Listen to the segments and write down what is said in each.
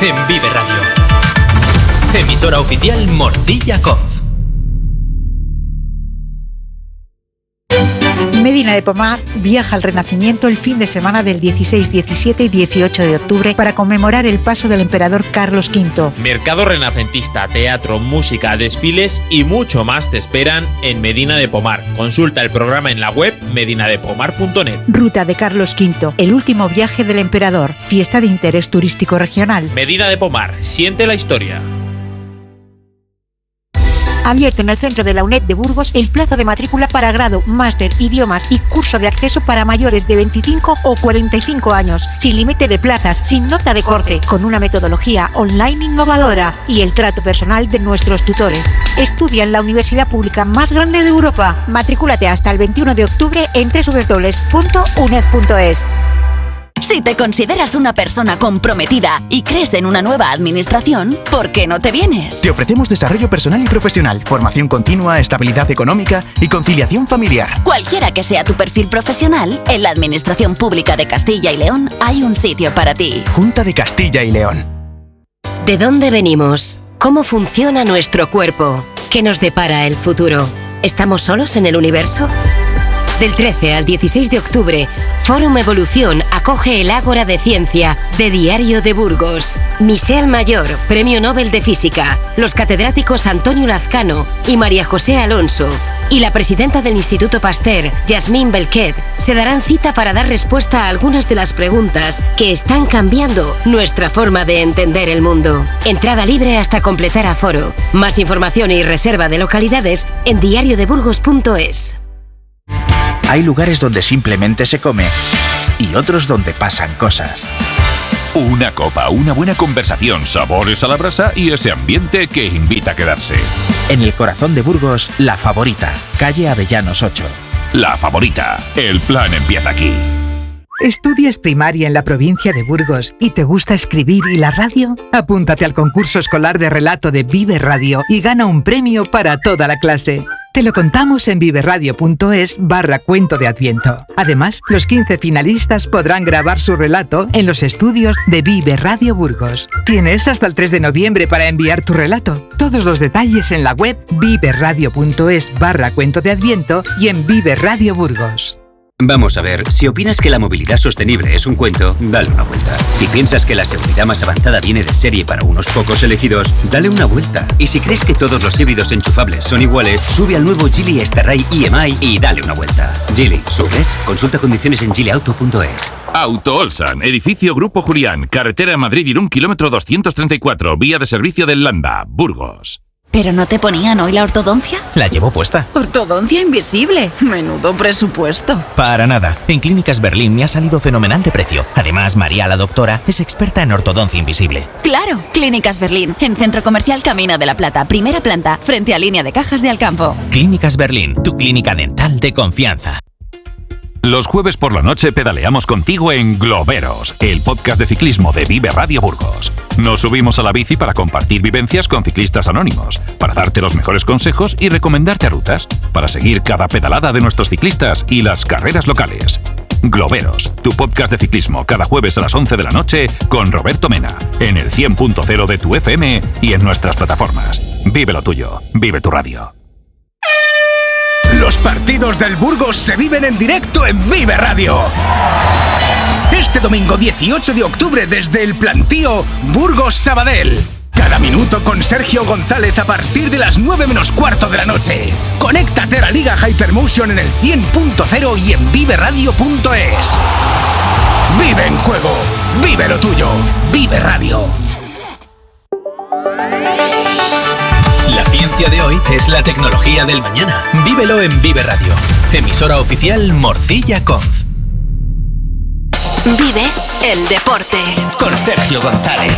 en Vive Radio. Emisora oficial Morcilla Conf. Medina de Pomar viaja al Renacimiento el fin de semana del 16, 17 y 18 de octubre para conmemorar el paso del emperador Carlos V. Mercado renacentista, teatro, música, desfiles y mucho más te esperan en Medina de Pomar. Consulta el programa en la web medinadepomar.net. Ruta de Carlos V, el último viaje del emperador, fiesta de interés turístico regional. Medina de Pomar, siente la historia. Abierto en el centro de la UNED de Burgos el plazo de matrícula para grado, máster, idiomas y curso de acceso para mayores de 25 o 45 años, sin límite de plazas, sin nota de corte, con una metodología online innovadora y el trato personal de nuestros tutores. Estudia en la universidad pública más grande de Europa. Matrículate hasta el 21 de octubre en www.uned.es. Si te consideras una persona comprometida y crees en una nueva administración, ¿por qué no te vienes? Te ofrecemos desarrollo personal y profesional, formación continua, estabilidad económica y conciliación familiar. Cualquiera que sea tu perfil profesional, en la Administración Pública de Castilla y León hay un sitio para ti. Junta de Castilla y León. ¿De dónde venimos? ¿Cómo funciona nuestro cuerpo? ¿Qué nos depara el futuro? ¿Estamos solos en el universo? Del 13 al 16 de octubre, Fórum Evolución acoge el Ágora de Ciencia de Diario de Burgos. Michel Mayor, Premio Nobel de Física, los catedráticos Antonio Lazcano y María José Alonso y la presidenta del Instituto Pasteur, Yasmín Belquet, se darán cita para dar respuesta a algunas de las preguntas que están cambiando nuestra forma de entender el mundo. Entrada libre hasta completar aforo. Más información y reserva de localidades en diariodeburgos.es. Hay lugares donde simplemente se come y otros donde pasan cosas. Una copa, una buena conversación, sabores a la brasa y ese ambiente que invita a quedarse. En el corazón de Burgos, La Favorita, calle Avellanos 8. La Favorita, el plan empieza aquí. ¿Estudias primaria en la provincia de Burgos y te gusta escribir y la radio? Apúntate al concurso escolar de relato de Vive Radio y gana un premio para toda la clase. Te lo contamos en viveradio.es/cuento de Adviento. Además, los 15 finalistas podrán grabar su relato en los estudios de Vive Radio Burgos. Tienes hasta el 3 de noviembre para enviar tu relato. Todos los detalles en la web viveradio.es/cuento de Adviento y en Vive Radio Burgos. Vamos a ver, si opinas que la movilidad sostenible es un cuento, dale una vuelta. Si piensas que la seguridad más avanzada viene de serie para unos pocos elegidos, dale una vuelta. Y si crees que todos los híbridos enchufables son iguales, sube al nuevo Geely Starray EMI y dale una vuelta. Geely, ¿subes? Consulta condiciones en geelyauto.es. Auto Olsan, edificio Grupo Julián, carretera Madrid-Irún, kilómetro 234, vía de servicio del Landa, Burgos. ¿Pero no te ponían hoy la ortodoncia? La llevo puesta. Ortodoncia invisible. Menudo presupuesto. Para nada. En Clínicas Berlín me ha salido fenomenal de precio. Además, María, la doctora, es experta en ortodoncia invisible. Claro. Clínicas Berlín, en Centro Comercial Camino de la Plata, primera planta, frente a Línea de Cajas de Alcampo. Clínicas Berlín, tu clínica dental de confianza. Los jueves por la noche pedaleamos contigo en Globeros, el podcast de ciclismo de Vive Radio Burgos. Nos subimos a la bici para compartir vivencias con ciclistas anónimos, para darte los mejores consejos y recomendarte rutas, para seguir cada pedalada de nuestros ciclistas y las carreras locales. Globeros, tu podcast de ciclismo, cada jueves a las 11 de la noche con Roberto Mena, en el 100.0 de tu FM y en nuestras plataformas. Vive lo tuyo, vive tu radio. Los partidos del Burgos se viven en directo en Vive Radio. Este domingo 18 de octubre desde el Plantío Burgos-Sabadell. Cada minuto con Sergio González a partir de las 9 menos cuarto de la noche. Conéctate a la Liga Hypermotion en el 100.0 y en viveradio.es. Vive en juego. Vive lo tuyo. Vive Radio. La ciencia de hoy es la tecnología del mañana. Vívelo en Vive Radio. Emisora oficial Morcilla Conf. Vive el deporte. Con Sergio González.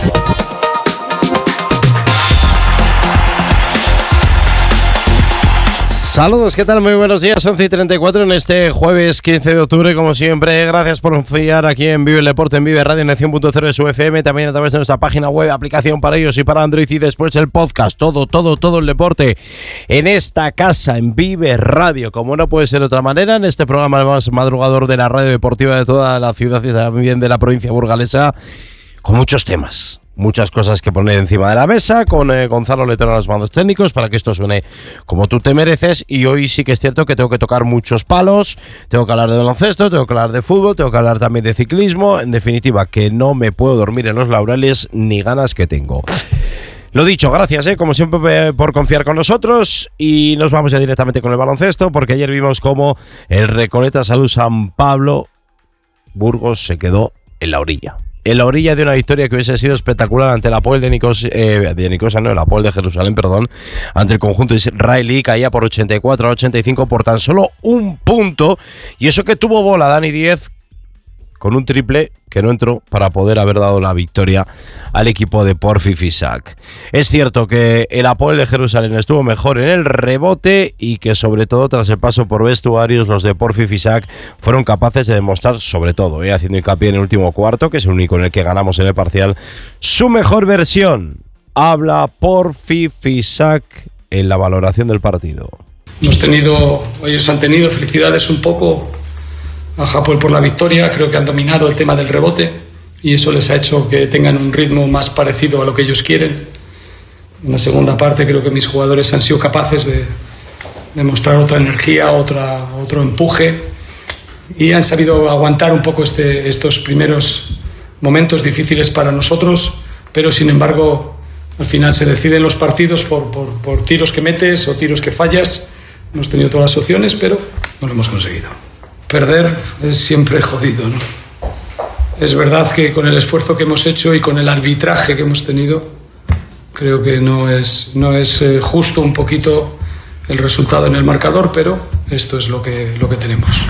Saludos, ¿qué tal? Muy buenos días, 11:34 en este jueves 15 de octubre, como siempre. Gracias por confiar aquí en Vive el Deporte, en Vive Radio, en el 100.0 de su FM, también a través de nuestra página web, aplicación para ellos y para Android, y después el podcast, todo el deporte en esta casa, en Vive Radio, como no puede ser de otra manera, en este programa más madrugador de la radio deportiva de toda la ciudad y también de la provincia burgalesa, con muchos temas. muchas cosas que poner encima de la mesa, con Gonzalo Letón a los mandos técnicos para que esto suene como tú te mereces, y hoy sí que es cierto que tengo que tocar muchos palos, tengo que hablar de baloncesto, tengo que hablar de fútbol, tengo que hablar también de ciclismo, en definitiva que no me puedo dormir en los laureles ni ganas que tengo. Lo dicho, gracias, como siempre, por confiar con nosotros, y nos vamos ya directamente con el baloncesto, porque ayer vimos cómo el Recoleta Salud San Pablo Burgos se quedó en la orilla de una victoria que hubiese sido espectacular ante el Hapoel el Hapoel de Jerusalén, perdón, ante el conjunto israelí. Caía por 84-85 por tan solo un punto, y eso que tuvo bola Dani Díez con un triple que no entró para poder haber dado la victoria al equipo de Porfi Fisac. Es cierto que el Hapoel de Jerusalén estuvo mejor en el rebote, y que sobre todo tras el paso por vestuarios los de Porfi Fisac fueron capaces de demostrar, sobre todo haciendo hincapié en el último cuarto, que es el único en el que ganamos en el parcial, su mejor versión. Habla Porfi Fisac en la valoración del partido. Ellos han tenido felicidades un poco a Hapoel por la victoria. Creo que han dominado el tema del rebote y eso les ha hecho que tengan un ritmo más parecido a lo que ellos quieren. En la segunda parte creo que mis jugadores han sido capaces de mostrar otra energía, otro empuje, y han sabido aguantar un poco estos primeros momentos difíciles para nosotros, pero sin embargo al final se deciden los partidos por tiros que metes o tiros que fallas. Hemos tenido todas las opciones, pero no lo hemos conseguido. Perder es siempre jodido, ¿no? Es verdad que con el esfuerzo que hemos hecho y con el arbitraje que hemos tenido, creo que no es justo un poquito el resultado en el marcador, pero esto es lo que tenemos.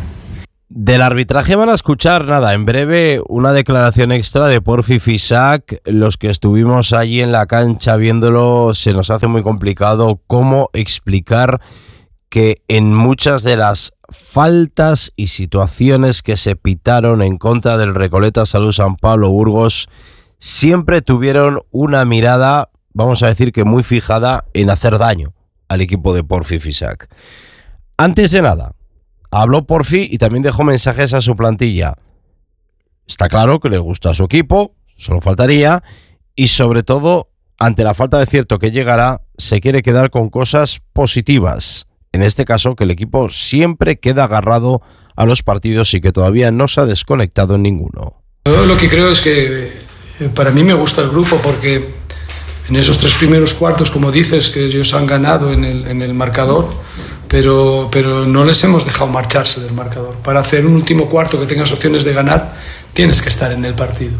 Del arbitraje van a escuchar en breve una declaración extra de Porfi Fisac. Los que estuvimos allí en la cancha viéndolo, se nos hace muy complicado cómo explicar que en muchas de las faltas y situaciones que se pitaron en contra del Recoleta Salud San Pablo Burgos siempre tuvieron una mirada, vamos a decir que muy fijada, en hacer daño al equipo de Porfi Fisac. Antes de nada, habló Porfi y también dejó mensajes a su plantilla. Está claro que le gusta a su equipo, solo faltaría, y sobre todo, ante la falta de cierto que llegará, se quiere quedar con cosas positivas. En este caso, que el equipo siempre queda agarrado a los partidos y que todavía no se ha desconectado en ninguno. Yo lo que creo es que para mí me gusta el grupo, porque en esos 3 primeros cuartos, como dices, que ellos han ganado en el marcador, pero no les hemos dejado marcharse del marcador. Para hacer un último cuarto que tengas opciones de ganar, tienes que estar en el partido.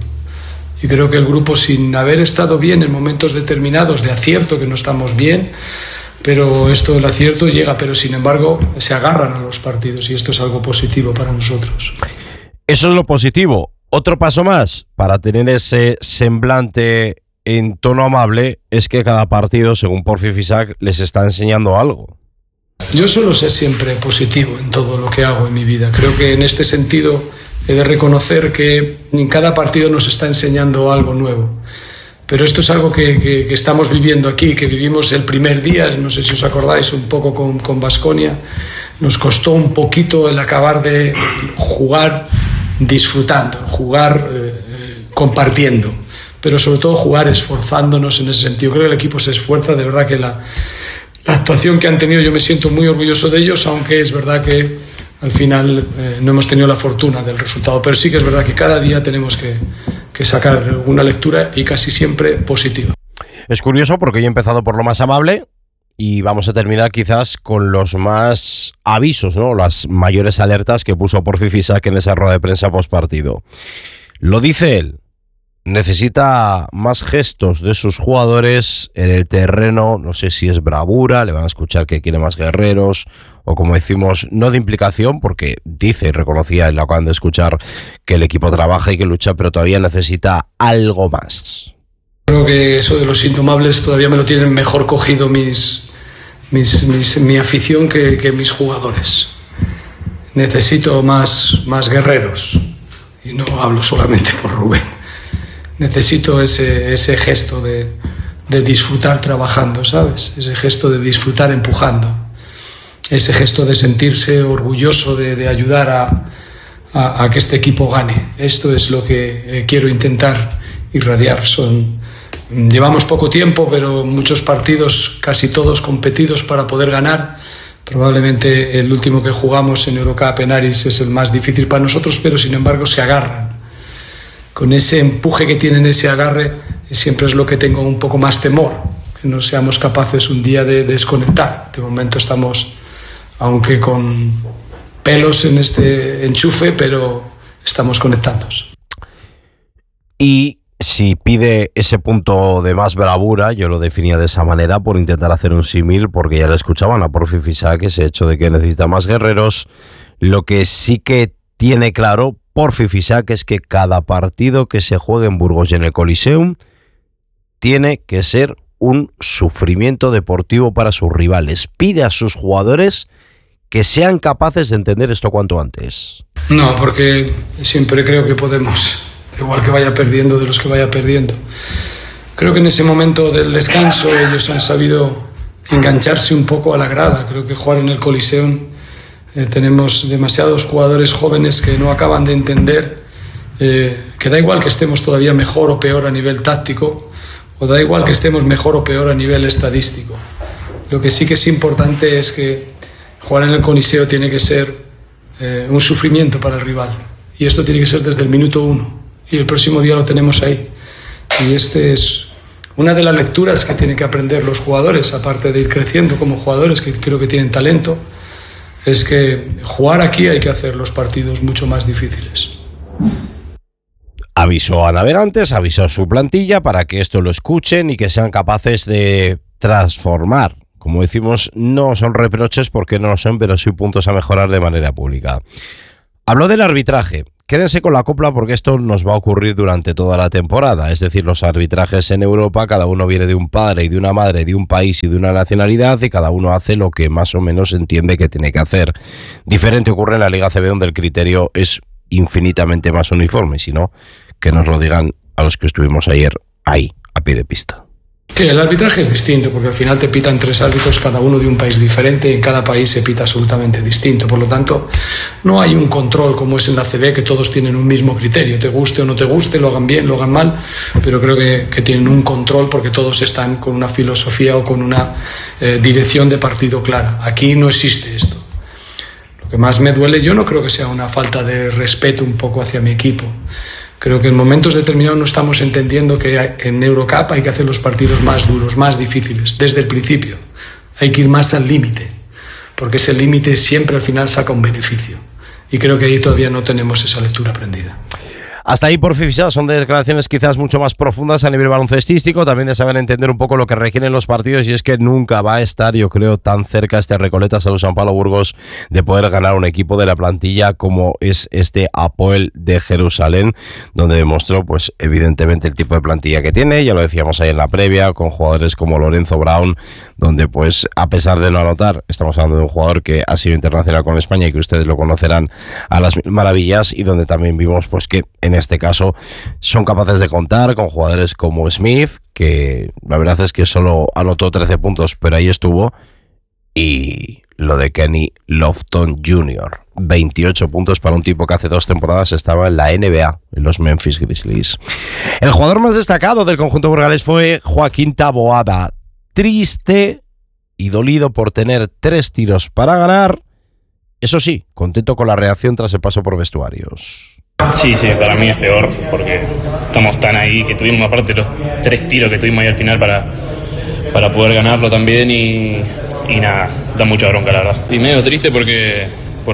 Y creo que el grupo, sin haber estado bien en momentos determinados de acierto, que no estamos bien, pero el acierto llega, pero sin embargo se agarran a los partidos, y esto es algo positivo para nosotros. Eso es lo positivo. Otro paso más para tener ese semblante en tono amable es que cada partido, según Porfi Fisac, les está enseñando algo. Yo suelo ser siempre positivo en todo lo que hago en mi vida. Creo que en este sentido he de reconocer que en cada partido nos está enseñando algo nuevo. Pero esto es algo que estamos viviendo aquí, que vivimos el primer día, no sé si os acordáis, un poco con Baskonia. Nos costó un poquito el acabar de jugar disfrutando, jugar compartiendo, pero sobre todo jugar esforzándonos en ese sentido. Creo que el equipo se esfuerza, de verdad que la actuación que han tenido, yo me siento muy orgulloso de ellos, aunque es verdad que al final no hemos tenido la fortuna del resultado, pero sí que es verdad que cada día tenemos que sacar una lectura, y casi siempre positiva. Es curioso porque yo he empezado por lo más amable y vamos a terminar quizás con los más avisos, ¿no? Las mayores alertas que puso Porfi Fisac en esa rueda de prensa postpartido. Lo dice él, necesita más gestos de sus jugadores en el terreno, no sé si es bravura, le van a escuchar que quiere más guerreros, o como decimos, no de implicación, porque dice y reconocía, y lo acaban de escuchar, que el equipo trabaja y que lucha, pero todavía necesita algo más. Creo que eso de los indomables todavía me lo tienen mejor cogido mi afición que mis jugadores. Necesito más guerreros, y no hablo solamente por Rubén. Necesito ese gesto de disfrutar trabajando, ¿sabes? Ese gesto de disfrutar empujando. Ese gesto de sentirse orgulloso de ayudar a que este equipo gane. Esto es lo que quiero intentar irradiar. Llevamos poco tiempo, pero muchos partidos, casi todos competidos para poder ganar. Probablemente el último que jugamos en Eurocup en Aris es el más difícil para nosotros, pero sin embargo se agarran. Con ese empuje que tienen, ese agarre, siempre es lo que tengo un poco más temor, que no seamos capaces un día de desconectar. De momento estamos, aunque con pelos en este enchufe, pero estamos conectados. Y si pide ese punto de más bravura, yo lo definía de esa manera por intentar hacer un símil, porque ya le escuchaban a Profi Fisac ese hecho de que necesita más guerreros. Lo que sí que tiene claro Profi Fisac es que cada partido que se juegue en Burgos y en el Coliseum tiene que ser un sufrimiento deportivo para sus rivales. Pide a sus jugadores que sean capaces de entender esto cuanto antes. No, porque siempre creo que podemos, igual que vaya perdiendo, de los que vaya perdiendo. Creo que en ese momento del descanso ellos han sabido engancharse un poco a la grada. Creo que jugar en el Coliseum, tenemos demasiados jugadores jóvenes que no acaban de entender que da igual que estemos todavía mejor o peor a nivel táctico, o da igual que estemos mejor o peor a nivel estadístico. Lo que sí que es importante es que jugar en el Coliseo tiene que ser un sufrimiento para el rival, y esto tiene que ser desde el minuto 1, y el próximo día lo tenemos ahí. Y este es una de las lecturas que tienen que aprender los jugadores, aparte de ir creciendo como jugadores, que creo que tienen talento, es que jugar aquí hay que hacer los partidos mucho más difíciles. Avisó a Navegantes, avisó a su plantilla para que esto lo escuchen y que sean capaces de transformar. Como decimos, no son reproches porque no lo son, pero sí puntos a mejorar de manera pública. Habló del arbitraje. Quédense con la copla porque esto nos va a ocurrir durante toda la temporada. Es decir, los arbitrajes en Europa, cada uno viene de un padre y de una madre, de un país y de una nacionalidad, y cada uno hace lo que más o menos entiende que tiene que hacer. Diferente ocurre en la Liga ACB, donde el criterio es infinitamente más uniforme, sino que nos lo digan a los que estuvimos ayer ahí, a pie de pista. Sí, el arbitraje es distinto porque al final te pitan 3 árbitros, cada uno de un país diferente, y en cada país se pita absolutamente distinto. Por lo tanto, no hay un control como es en la ACB, que todos tienen un mismo criterio, te guste o no te guste, lo hagan bien, lo hagan mal, pero creo que tienen un control porque todos están con una filosofía o con una dirección de partido clara. Aquí no existe esto. Lo que más me duele, yo no creo que sea una falta de respeto un poco hacia mi equipo. Creo que en momentos determinados no estamos entendiendo que en Eurocup hay que hacer los partidos más duros, más difíciles, desde el principio. Hay que ir más al límite, porque ese límite siempre al final saca un beneficio. Y creo que ahí todavía no tenemos esa lectura aprendida. Hasta ahí por FIFISA son declaraciones quizás mucho más profundas a nivel baloncestístico, también de saber entender un poco lo que requieren los partidos, y es que nunca va a estar, yo creo, tan cerca este Recoletas Salud San Pablo Burgos de poder ganar un equipo de la plantilla como es este Hapoel de Jerusalén, donde demostró pues evidentemente el tipo de plantilla que tiene. Ya lo decíamos ahí en la previa, con jugadores como Lorenzo Brown, donde pues a pesar de no anotar, estamos hablando de un jugador que ha sido internacional con España y que ustedes lo conocerán a las mil maravillas, y donde también vimos pues que en este caso son capaces de contar con jugadores como Smith, que la verdad es que solo anotó 13 puntos, pero ahí estuvo, y lo de Kenny Lofton Jr., 28 puntos para un tipo que hace 2 temporadas estaba en la NBA, en los Memphis Grizzlies. El jugador más destacado del conjunto burgalés fue Joaquín Taboada, triste y dolido por tener 3 tiros para ganar. Eso sí, contento con la reacción tras el paso por vestuarios. Sí, para mí es peor porque estamos tan ahí que tuvimos aparte los 3 tiros que tuvimos ahí al final para poder ganarlo también, y nada, da mucha bronca la verdad. Y medio triste porque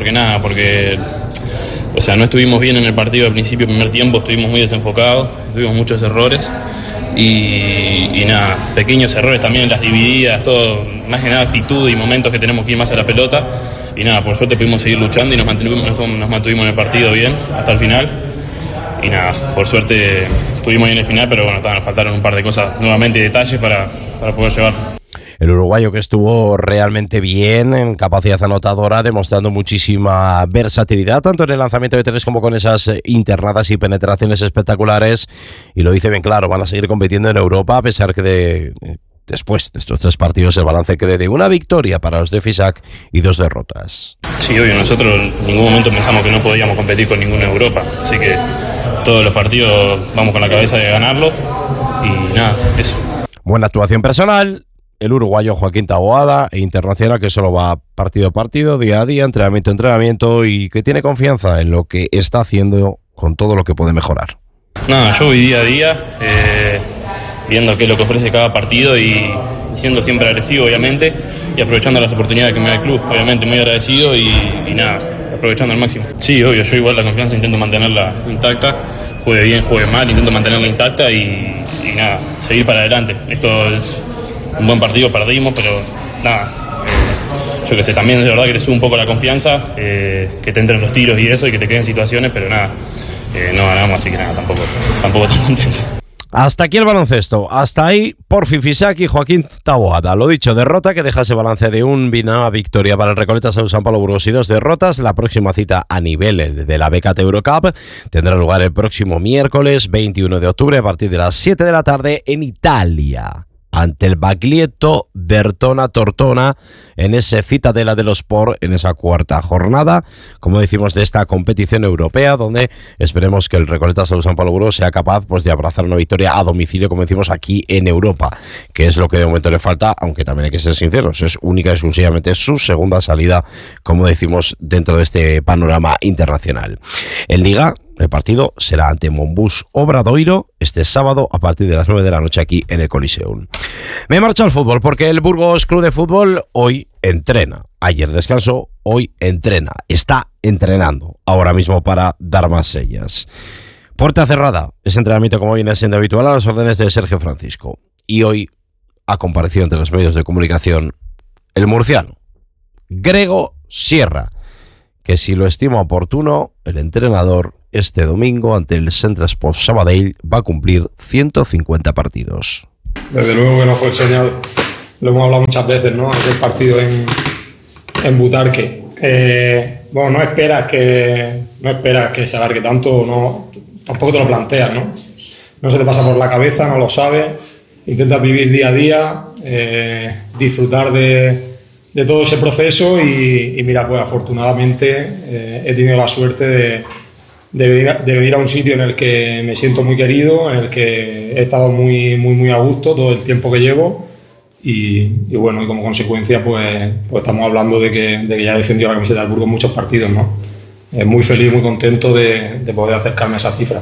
o sea, no estuvimos bien en el partido al principio, primer tiempo, estuvimos muy desenfocados, tuvimos muchos errores y nada, pequeños errores también en las divididas, todo, más que nada actitud y momentos que tenemos que ir más a la pelota. Y nada, por suerte pudimos seguir luchando y nos mantuvimos en el partido bien hasta el final. Y nada, por suerte estuvimos bien en el final, pero bueno, nos faltaron un par de cosas nuevamente y detalles para poder llevar. El uruguayo que estuvo realmente bien en capacidad anotadora, demostrando muchísima versatilidad, tanto en el lanzamiento de 3 como con esas internadas y penetraciones espectaculares. Y lo dice bien claro, van a seguir compitiendo en Europa, a pesar que después de estos 3 partidos el balance quede de 1 victoria para los de Fisac y 2 derrotas. Sí, obvio, nosotros en ningún momento pensamos que no podíamos competir con ninguna Europa, así que todos los partidos vamos con la cabeza de ganarlo y nada, eso. Buena actuación personal. El uruguayo Joaquín Taboada, internacional, que solo va partido a partido, día a día, entrenamiento a entrenamiento, y que tiene confianza en lo que está haciendo con todo lo que puede mejorar. Nada, yo voy día a día, viendo qué es lo que ofrece cada partido y siendo siempre agresivo, obviamente, y aprovechando las oportunidades que me da el club. Obviamente muy agradecido y nada, aprovechando al máximo. Sí, obvio, yo igual la confianza intento mantenerla intacta, juegue bien, juegue mal, intento mantenerla intacta y nada, seguir para adelante. Esto es un buen partido, perdimos, pero nada, yo que sé, también de verdad que te sube un poco la confianza, que te entren los tiros y eso, y que te queden situaciones, pero nada, no ganamos, así que nada, tampoco tan contento. Hasta aquí el baloncesto. Hasta ahí, Porfi Fisac y Joaquín Taboada. Lo dicho, derrota que deja ese balance de una victoria para el Recoleta San Pablo Burgos y 2 derrotas. La próxima cita a nivel de la BK Eurocup tendrá lugar el próximo miércoles 21 de octubre a partir de las 7 de la tarde en Italia, ante el Baglietto Bertona Tortona, en ese Cittadella dello Sport, en esa cuarta jornada, como decimos, de esta competición europea, donde esperemos que el Recoleta San Pablo Burgos sea capaz pues de abrazar una victoria a domicilio, como decimos, aquí en Europa, que es lo que de momento le falta, aunque también hay que ser sinceros, es única y exclusivamente su segunda salida, como decimos, dentro de este panorama internacional. En Liga, el partido será ante Monbus Obradoiro este sábado a partir de las 9 de la noche aquí en el Coliseum. Me marcho al fútbol porque el Burgos Club de Fútbol hoy entrena. Ayer descansó, hoy entrena. Está entrenando ahora mismo para dar más sellas. Puerta cerrada. Ese entrenamiento, como viene siendo habitual, a las órdenes de Sergio Francisco. Y hoy ha comparecido ante los medios de comunicación el murciano Grego Sierra, que si lo estima oportuno, el entrenador este domingo ante el Centre Sport Sabadell va a cumplir 150 partidos. Desde luego que no fue el señor, lo hemos hablado muchas veces, ¿no? Aquel partido en Butarque. Bueno, no esperas que se alargue tanto, no, tampoco te lo planteas, ¿no? No se te pasa por la cabeza, no lo sabes, intentas vivir día a día, disfrutar de todo ese proceso y mira, pues afortunadamente he tenido la suerte de venir a un sitio en el que me siento muy querido, en el que he estado muy a gusto todo el tiempo que llevo y bueno, y como consecuencia pues estamos hablando de que ya he defendido la camiseta del Burgos en muchos partidos, ¿no? Muy feliz, muy contento de poder acercarme a esa cifra.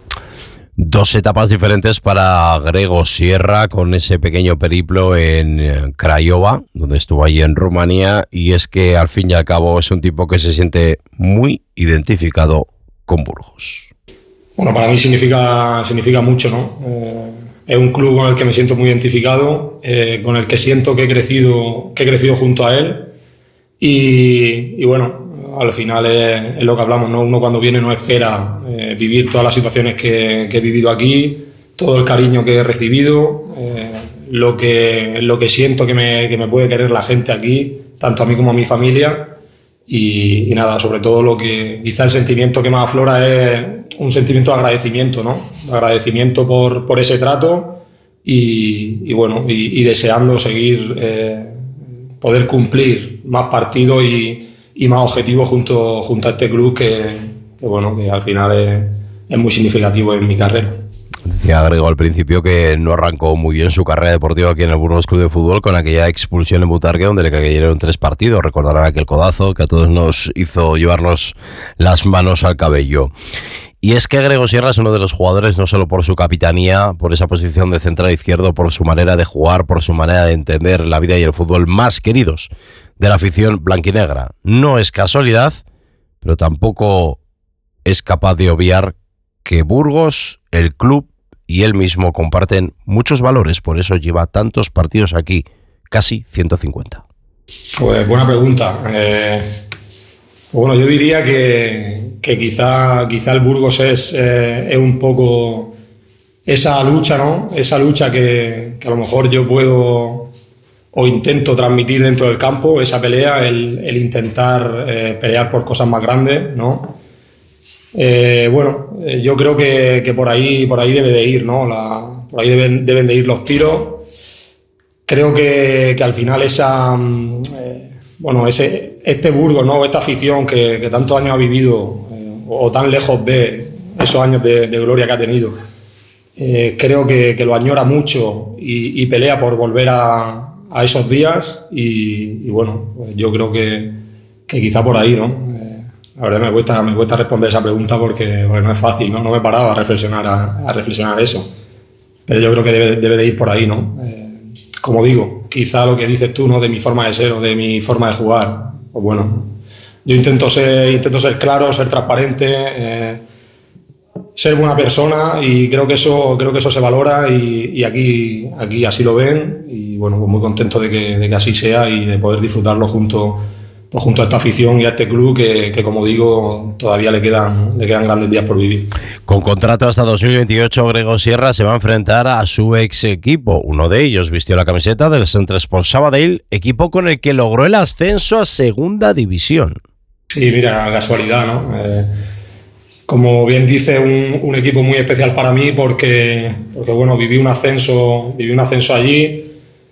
Dos etapas diferentes para Grego Sierra con ese pequeño periplo en Craiova, donde estuvo allí en Rumanía, y es que al fin y al cabo es un tipo que se siente muy identificado con Burgos. Bueno, para mí significa mucho, ¿no? Es un club con el que me siento muy identificado, con el que siento que he crecido junto a él y bueno, al final es lo que hablamos, ¿no? Uno cuando viene no espera vivir todas las situaciones que he vivido aquí, todo el cariño que he recibido, lo que siento que me puede querer la gente aquí, tanto a mí como a mi familia. Y nada, sobre todo lo que quizá el sentimiento que más aflora es un sentimiento de agradecimiento, ¿no? De agradecimiento por ese trato y bueno, y deseando seguir, poder cumplir más partidos y más objetivos junto a este club que bueno, que al final es muy significativo en mi carrera. Decía Grego al principio que no arrancó muy bien su carrera deportiva aquí en el Burgos Club de Fútbol con aquella expulsión en Butarque donde le cayeron 3 partidos. Recordarán aquel codazo que a todos nos hizo llevarnos las manos al cabello. Y es que Grego Sierra es uno de los jugadores, no solo por su capitanía, por esa posición de central izquierdo, por su manera de jugar, por su manera de entender la vida y el fútbol, más queridos de la afición blanquinegra. No es casualidad, pero tampoco es capaz de obviar que Burgos, el club y él mismo comparten muchos valores, por eso lleva tantos partidos aquí, casi 150. Pues buena pregunta. Bueno, yo diría que quizá el Burgos es un poco esa lucha, ¿no? Esa lucha que a lo mejor yo puedo o intento transmitir dentro del campo, esa pelea, el intentar pelear por cosas más grandes, ¿no? Bueno, yo creo que por ahí debe de ir, ¿no? Por ahí deben de ir los tiros. Creo que al final este Burgos, ¿no? Esta afición que tantos años ha vivido o tan lejos ve esos años de gloria que ha tenido. Creo que lo añora mucho y pelea por volver a esos días y bueno, pues yo creo que quizá por ahí, ¿no? La verdad me cuesta responder esa pregunta porque no es fácil, ¿no? No me he parado a reflexionar eso, pero yo creo que debe de ir por ahí, ¿no? Como digo, quizá lo que dices tú, ¿no? De mi forma de ser o de mi forma de jugar, pues bueno, yo intento ser claro, ser transparente, ser buena persona y creo que eso se valora y aquí así lo ven y bueno, pues muy contento de que así sea y de poder disfrutarlo junto a esta afición y a este club que como digo, todavía le quedan grandes días por vivir. Con contrato hasta 2028, Grego Sierra se va a enfrentar a su ex equipo. Uno de ellos vistió la camiseta del Centresport Sabadell, equipo con el que logró el ascenso a segunda división. Sí, mira, casualidad, ¿no? Como bien dice, un equipo muy especial para mí porque bueno, viví un ascenso allí.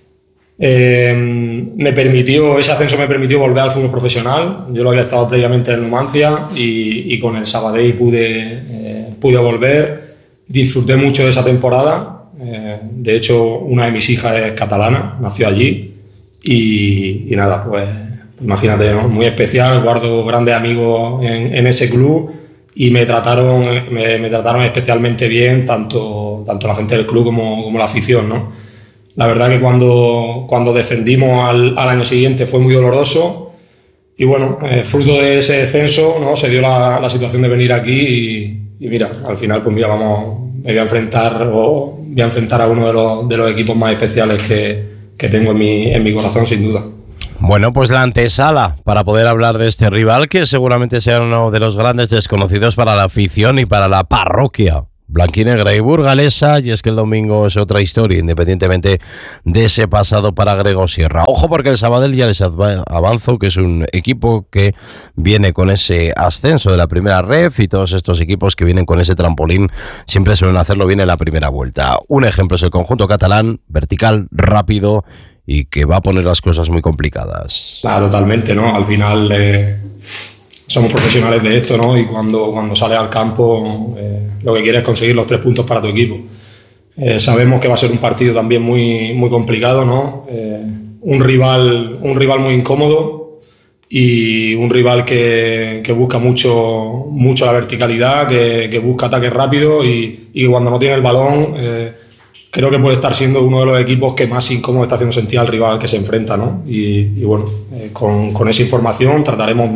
Ese ascenso me permitió volver al fútbol profesional. Yo lo había estado previamente en Numancia y con el Sabadell pude volver. Disfruté mucho de esa temporada. De hecho, una de mis hijas es catalana, nació allí y nada, pues imagínate, ¿no? Muy especial. Guardo grandes amigos en ese club y me trataron especialmente bien tanto la gente del club como la afición, ¿no? La verdad que cuando descendimos al año siguiente fue muy doloroso y bueno, fruto de ese descenso, ¿no? Se dio la situación de venir aquí y mira, al final pues mira, me voy a enfrentar a uno de los equipos más especiales que tengo en mi corazón, sin duda. Bueno, pues la antesala para poder hablar de este rival que seguramente sea uno de los grandes desconocidos para la afición y para la parroquia blanquinegra y burgalesa, y es que el domingo es otra historia, independientemente de ese pasado para Grego Sierra. Ojo, porque el Sabadell, ya les avanzo, que es un equipo que viene con ese ascenso de la primera red y todos estos equipos que vienen con ese trampolín siempre suelen hacerlo bien en la primera vuelta. Un ejemplo es el conjunto catalán, vertical, rápido y que va a poner las cosas muy complicadas. Totalmente, ¿no? Al final somos profesionales de esto, ¿no? Y cuando sales al campo lo que quieres es conseguir los 3 puntos para tu equipo. Sabemos que va a ser un partido también muy, muy complicado, ¿no? Un rival muy incómodo y un rival que busca mucho la verticalidad, que busca ataques rápidos y cuando no tiene el balón creo que puede estar siendo uno de los equipos que más incómodo está haciendo sentir al rival que se enfrenta, ¿no? Y bueno, con esa información trataremos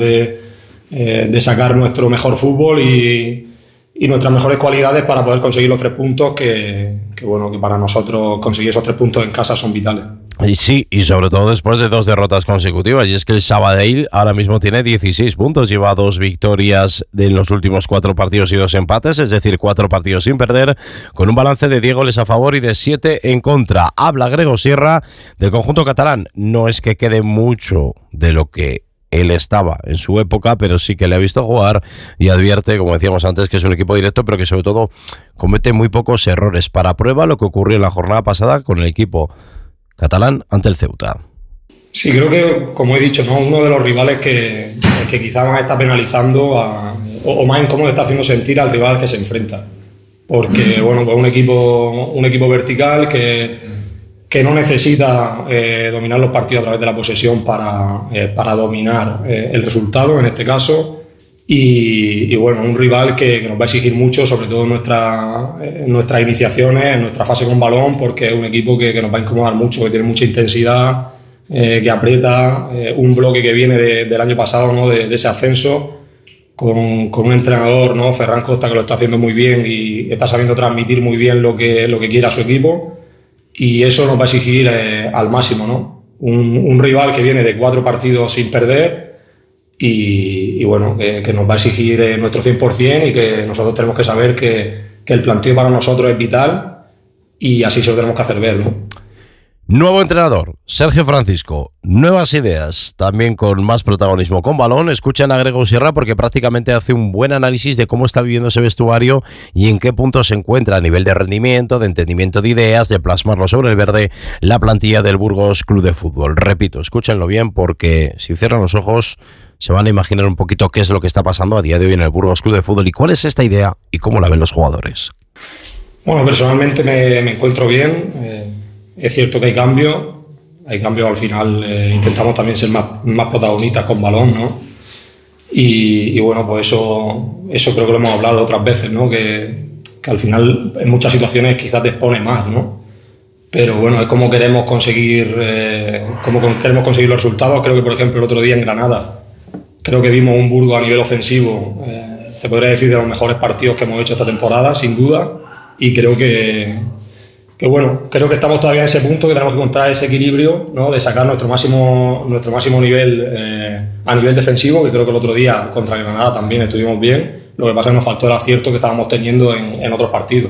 de sacar nuestro mejor fútbol y nuestras mejores cualidades para poder conseguir los 3 puntos que para nosotros conseguir esos 3 puntos en casa son vitales. Y sí, y sobre todo después de 2 derrotas consecutivas, y es que el Sabadell ahora mismo tiene 16 puntos, lleva 2 victorias en los últimos 4 partidos y 2 empates, es decir, 4 partidos sin perder, con un balance de 10 goles a favor y de 7 en contra. Habla Grego Sierra del conjunto catalán. No es que quede mucho de lo que él estaba en su época, pero sí que le ha visto jugar y advierte, como decíamos antes, que es un equipo directo, pero que sobre todo comete muy pocos errores. Para prueba lo que ocurrió en la jornada pasada con el equipo catalán ante el Ceuta. Sí, creo que, como he dicho, ¿no? Uno de los rivales que quizá más está penalizando o más incómodo está haciendo sentir al rival que se enfrenta. Porque, bueno, pues un equipo vertical que no necesita dominar los partidos a través de la posesión para dominar el resultado, en este caso. Y bueno, un rival que nos va a exigir mucho, sobre todo en nuestras iniciaciones, en nuestra fase con balón, porque es un equipo que nos va a incomodar mucho, que tiene mucha intensidad, que aprieta, un bloque que viene del año pasado, ¿no? de ese ascenso, con un entrenador, ¿no? Ferran Costa, que lo está haciendo muy bien y está sabiendo transmitir muy bien lo que quiere a su equipo, y eso nos va a exigir al máximo, ¿no? Un rival que viene de 4 partidos sin perder y bueno, que nos va a exigir nuestro 100% y que nosotros tenemos que saber que el planteo para nosotros es vital y así se lo tenemos que hacer ver, ¿no? Nuevo entrenador, Sergio Francisco, nuevas ideas, también con más protagonismo con balón. Escuchan a Grego Sierra porque prácticamente hace un buen análisis de cómo está viviendo ese vestuario y en qué punto se encuentra a nivel de rendimiento, de entendimiento de ideas, de plasmarlo sobre el verde, la plantilla del Burgos Club de Fútbol. Repito, escúchenlo bien porque si cierran los ojos se van a imaginar un poquito qué es lo que está pasando a día de hoy en el Burgos Club de Fútbol y cuál es esta idea y cómo la ven los jugadores. Bueno, personalmente me encuentro bien. Es cierto que hay cambios al final. Intentamos también ser más protagonistas con balón, ¿no? Y bueno, pues eso creo que lo hemos hablado otras veces, ¿no? Que al final en muchas situaciones quizás te expone más, ¿no? Pero bueno, es como queremos conseguir los resultados. Creo que, por ejemplo, el otro día en Granada, creo que vimos un Burgos a nivel ofensivo, te podría decir de los mejores partidos que hemos hecho esta temporada, sin duda. Y creo que estamos todavía en ese punto, que tenemos que encontrar ese equilibrio, ¿no? De sacar nuestro máximo nivel a nivel defensivo, que creo que el otro día contra Granada también estuvimos bien. Lo que pasa es que nos faltó el acierto que estábamos teniendo en otros partidos.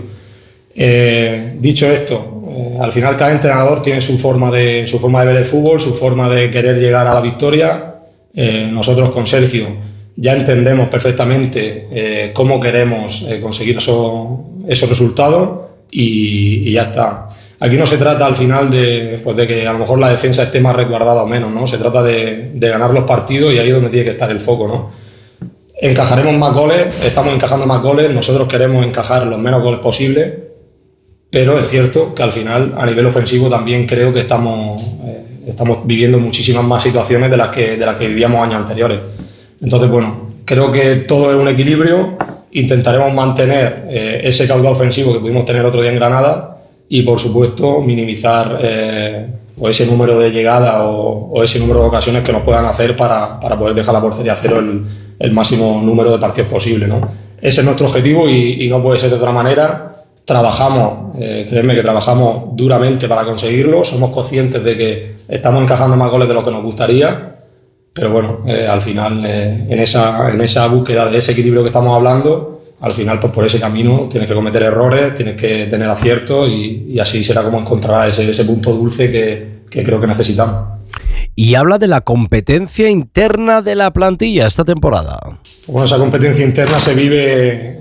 Dicho esto, al final cada entrenador tiene su forma de ver el fútbol, su forma de querer llegar a la victoria. Nosotros con Sergio ya entendemos perfectamente cómo queremos conseguir esos resultados y ya está. Aquí no se trata al final de que a lo mejor la defensa esté más resguardada o menos, ¿no? Se trata de ganar los partidos y ahí es donde tiene que estar el foco, ¿no? Encajaremos más goles, estamos encajando más goles, nosotros queremos encajar los menos goles posibles, pero es cierto que al final a nivel ofensivo también creo que estamos viviendo muchísimas más situaciones de las que vivíamos años anteriores. Entonces, bueno, creo que todo es un equilibrio. Intentaremos mantener ese caudal ofensivo que pudimos tener otro día en Granada y, por supuesto, minimizar o ese número de llegadas o ese número de ocasiones que nos puedan hacer para poder dejar la portería a cero el máximo número de partidos posible, ¿no? Ese es nuestro objetivo y no puede ser de otra manera. Trabajamos, créeme que trabajamos duramente para conseguirlo. Somos conscientes de que estamos encajando más goles de lo que nos gustaría. Pero bueno, al final en esa búsqueda de ese equilibrio que estamos hablando, al final pues por ese camino tienes que cometer errores, tienes que tener aciertos y así será como encontrar ese punto dulce que creo que necesitamos. Y habla de la competencia interna de la plantilla esta temporada. Bueno, esa competencia interna se vive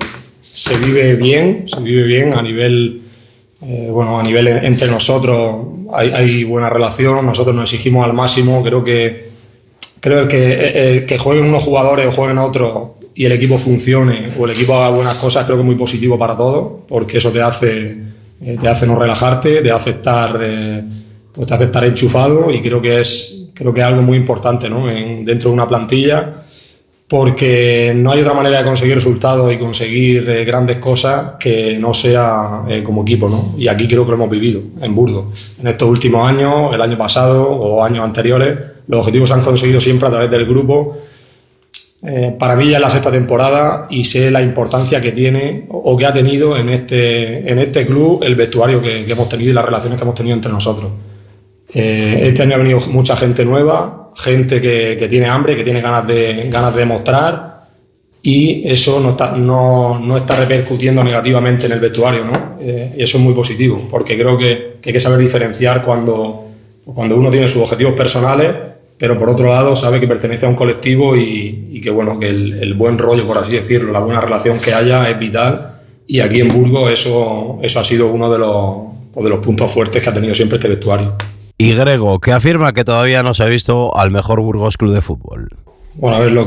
bien a nivel entre nosotros hay buena relación, nosotros nos exigimos al máximo. Creo que que jueguen unos jugadores o jueguen otros y el equipo funcione o el equipo haga buenas cosas, creo que es muy positivo para todos, porque eso te hace no relajarte, te hace estar enchufado, y creo que es algo muy importante, ¿no? Dentro de una plantilla, porque no hay otra manera de conseguir resultados y conseguir grandes cosas que no sea como equipo, ¿no? Y aquí creo que lo hemos vivido en Burgos en estos últimos años, el año pasado o años anteriores. Los objetivos se han conseguido siempre a través del grupo. Para mí ya es la sexta temporada y sé la importancia que tiene o que ha tenido en este club el vestuario que hemos tenido y las relaciones que hemos tenido entre nosotros. Este año ha venido mucha gente nueva, gente que tiene hambre, que tiene ganas de demostrar, y eso no está repercutiendo negativamente en el vestuario, ¿no? Y eso es muy positivo, porque creo que hay que saber diferenciar cuando uno tiene sus objetivos personales, pero por otro lado sabe que pertenece a un colectivo y que bueno, que el buen rollo, por así decirlo, la buena relación que haya es vital, y aquí en Burgos eso ha sido uno de los puntos fuertes que ha tenido siempre este vestuario. Y Grego, que afirma que todavía no se ha visto al mejor Burgos Club de Fútbol. Bueno, a ver,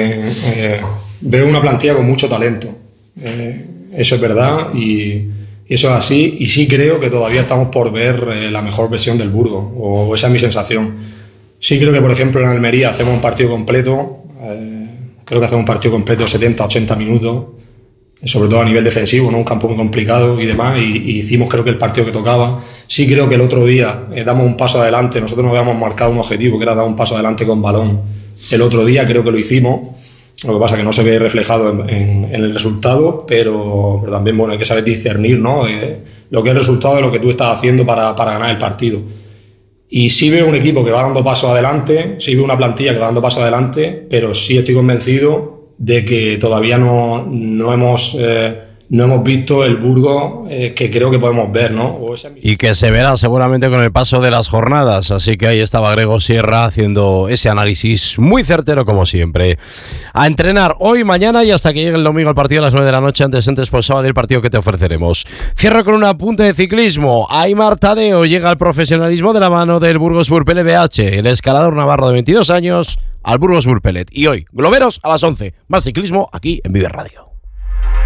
veo una plantilla con mucho talento, eso es verdad, y eso es así, y sí creo que todavía estamos por ver la mejor versión del Burgos, o esa es mi sensación. Sí creo que, por ejemplo, en Almería hacemos un partido completo, creo que hacemos un partido completo 70-80 minutos, sobre todo a nivel defensivo, ¿no? Un campo muy complicado y demás, y hicimos creo que el partido que tocaba. Sí creo que el otro día damos un paso adelante, nosotros nos habíamos marcado un objetivo que era dar un paso adelante con balón. El otro día creo que lo hicimos, lo que pasa es que no se ve reflejado en el resultado, pero también bueno, hay que saber discernir, ¿no? Lo que es el resultado de lo que tú estás haciendo para ganar el partido. Y sí veo un equipo que va dando pasos adelante, sí veo una plantilla que va dando pasos adelante, pero sí estoy convencido de que todavía no hemos no hemos visto el Burgos que creo que podemos ver, ¿no? Y que se verá seguramente con el paso de las jornadas. Así que ahí estaba Grego Sierra haciendo ese análisis muy certero como siempre. A entrenar hoy, mañana y hasta que llegue el domingo al partido a las 9 de la noche, antes por sábado del partido que te ofreceremos. Cierro con un apunte de ciclismo. Aimar Tadeo llega al profesionalismo de la mano del Burgos Burpelet BH. El escalador navarro de 22 años al Burgos Burpelet. Y hoy, Globeros a las 11. Más ciclismo aquí en Vive Radio.